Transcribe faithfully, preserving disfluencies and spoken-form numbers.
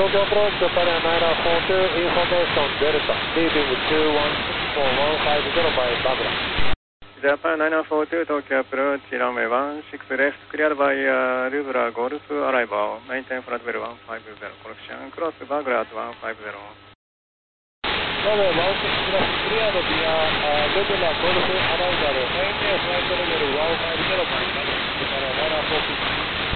東京アプローチ、ジャパンナインフォーツー、インフォメーション、デルタ、リービングツーワンシックスフォーワンファイブゼロ by バグラ。 ジャパンナインフォーツー、東京アプローチ、ランウェイワンシックスレフト、クリアドバイルブラ、ゴルフアライバー、メインテンフラットベルワンファイブゼロ、コレクション、クロスバグラートワンファイブゼロ。 ランウェイワンシックスレフト、クリアドビア、ルブラ、ゴルフアライバー、メインテンフラットベルワンファイブゼロ by バグラ。ジャパンナインフォーツー。